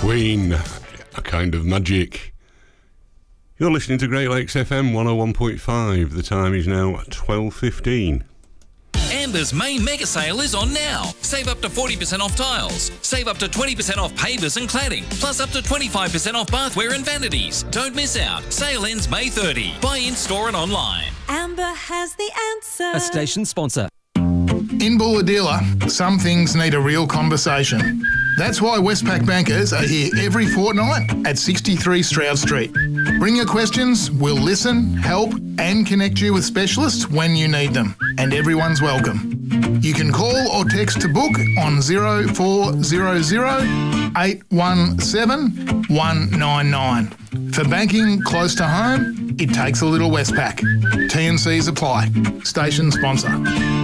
Queen, A Kind of Magic. You're listening to Great Lakes FM 101.5. The time is now 12:15. Amber's main mega sale is on now. Save up to 40% off tiles. Save up to 20% off pavers and cladding. Plus up to 25% off bathware and vanities. Don't miss out. Sale ends May 30. Buy in store and online. Amber has the answer. A station sponsor. In Bulahdelah, some things need a real conversation. That's why Westpac bankers are here every fortnight at 63 Stroud Street. Bring your questions, we'll listen, help and connect you with specialists when you need them. And everyone's welcome. You can call or text to book on 0400 817 199. For banking close to home, it takes a little Westpac. T&Cs apply. Station sponsor.